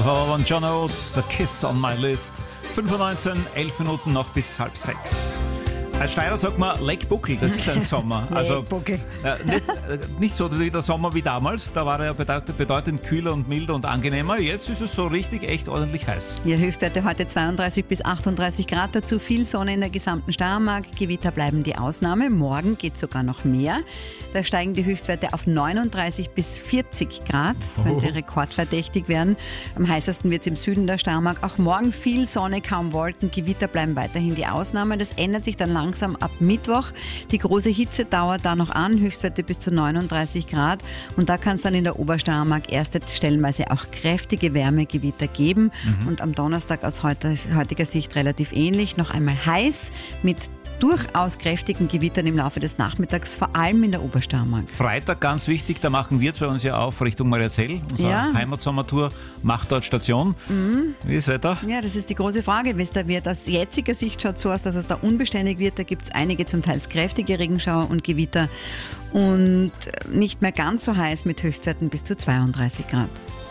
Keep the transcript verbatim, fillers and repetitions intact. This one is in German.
Davor waren John Oates, The Kiss on My List. fünf Uhr neunzehn, elf Minuten noch bis halb sechs. Als Steirer sagt man Lake Buckel, das ist ein Sommer. Also äh, nicht, äh, nicht so wie der Sommer wie damals, da war er ja bedeutend, bedeutend kühler und milder und angenehmer. Jetzt ist es so richtig echt ordentlich heiß. Ja, Höchstwerte heute zweiunddreißig bis achtunddreißig Grad, dazu viel Sonne in der gesamten Steiermark. Gewitter bleiben die Ausnahme, morgen geht sogar noch mehr. Da steigen die Höchstwerte auf neununddreißig bis vierzig Grad, das könnte oh. rekordverdächtig werden. Am heißesten wird es im Süden der Steiermark. Auch morgen viel Sonne, kaum Wolken, Gewitter bleiben weiterhin die Ausnahme. Das ändert sich dann langsam. Langsam ab Mittwoch. Die große Hitze dauert da noch an, Höchstwerte bis zu neununddreißig Grad. Und da kann es dann in der Obersteiermark erst stellenweise auch kräftige Wärmegewitter geben. Mhm. Und am Donnerstag aus heutiger Sicht relativ ähnlich. Noch einmal heiß mit durchaus kräftigen Gewittern im Laufe des Nachmittags, vor allem in der Obersteiermark. Freitag ganz wichtig, da machen wir zwei uns ja auf Richtung Mariazell. Unsere ja. Heimatsommertour macht dort Station. Mhm. Wie ist das Wetter? Ja, das ist die große Frage, wie es da wird. Aus jetziger Sicht schaut es so aus, dass es da unbeständig wird. Da gibt es einige zum Teil kräftige Regenschauer und Gewitter und nicht mehr ganz so heiß mit Höchstwerten bis zu zweiunddreißig Grad.